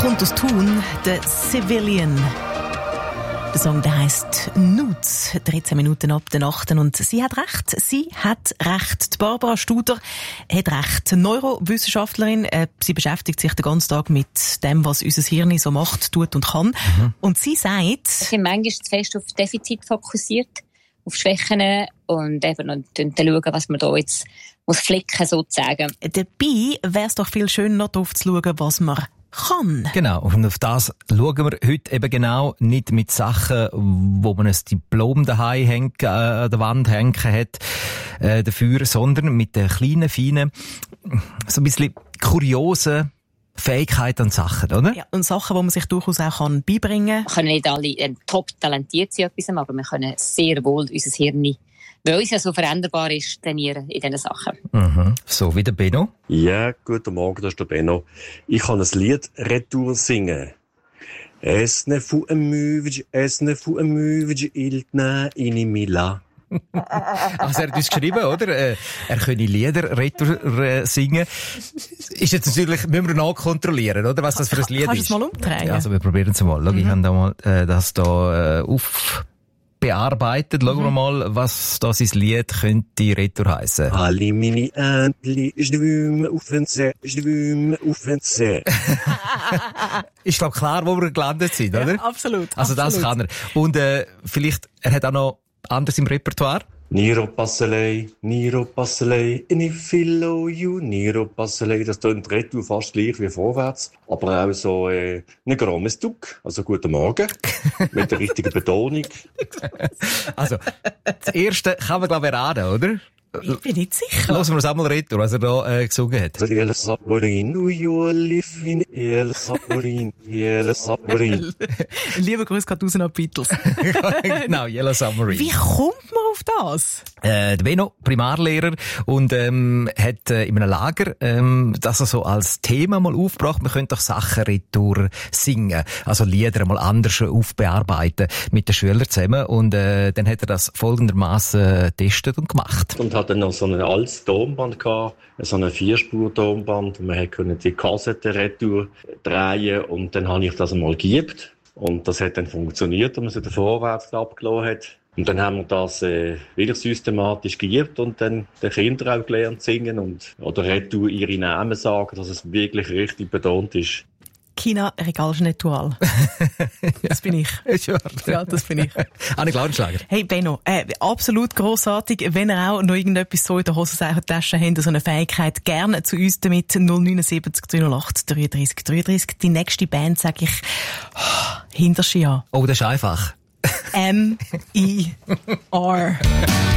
kommt aus Thun, der Civilian. Der Song, der heisst Nudes, 13 Minuten ab der 8. Und sie hat recht. Die Barbara Studer hat recht. Neurowissenschaftlerin. Sie beschäftigt sich den ganzen Tag mit dem, was unser Hirn so macht, tut und kann. Und sie sagt... Wir sind manchmal zu fest auf Defizit fokussiert, auf Schwächen und eben dann schauen, was man da jetzt muss flicken, sozusagen. Dabei wäre es doch viel schöner, darauf zu schauen, was man kann. Genau, und auf das schauen wir heute eben genau, nicht mit Sachen, wo man ein Diplom daheim an der Wand hängen hat, dafür, sondern mit den kleinen, feinen, so ein bisschen kuriosen Fähigkeiten und Sachen, oder? Ja, und Sachen, die man sich durchaus auch beibringen kann. Wir können nicht alle top talentiert sein, aber wir können sehr wohl unser Hirn, weil es ja so veränderbar ist, trainieren in diesen Sachen. So wie der Benno. Ja, guten Morgen, das ist der Benno. Ich kann ein Lied retour singen. Esne fu emüvig, iltna inimila. Also er hat uns geschrieben, oder? Er könne Lieder retour singen. Ist jetzt natürlich, müssen wir nachkontrollieren, oder? Was das für ein Lied ist. Kannst du es mal umdrehen? Ja, also wir probieren es mal. Schau, ich habe da mal das da bearbeitet. Schauen wir mal, was da sein Lied könnte retour heissen. Ali mini antli, schwimmen auf den See. Ist glaub klar, wo wir gelandet sind, oder? Ja, absolut. Also das kann er. Und vielleicht, er hat auch noch anders im Repertoire. Niro Passelei, in follow you, Niro Passelei. Das tönt retour fast gleich wie vorwärts. Aber auch so, ein grommes Duck. Also, guten Morgen. Mit der richtigen Betonung. Also, das erste kann man, glaube ich, erraten, oder? Ich bin nicht sicher. Lassen wir es einmal retour, was er da gesungen hat. El Saborin, you live in El Saborin. Lieber Grüß geht raus an Beatles. Genau, Yellow Submarine. Wie kommt man auf das? Der Benno, Primarlehrer, und hat in einem Lager das so als Thema mal aufgebracht, man könnte doch Sachen retour singen, also Lieder mal anders aufbearbeiten mit den Schülern zusammen, und dann hat er das folgendermaßen getestet und gemacht. Und hat dann noch so ein altes Tonband gehabt, so ein 4-Spur-Tonband, und man konnte die Kassette retour drehen, und dann habe ich das einmal geübt, und das hat dann funktioniert, und man es dann vorwärts abgelassen hat. Und dann haben wir das wieder systematisch geübt und dann den Kindern auch gelernt singen oder retour ihre Namen sagen, dass es wirklich richtig betont ist. Kina Regalschnettual. Das bin ich. Ja, das bin ich. Anne Laudenschlager. Hey Benno, absolut grossartig. Wenn ihr auch noch irgendetwas so in der Hosentasche habt, so eine Fähigkeit, gerne zu uns damit 079 308 33 33. Die nächste Band sage ich hinter Schia. Oh, das ist einfach. M-I-R.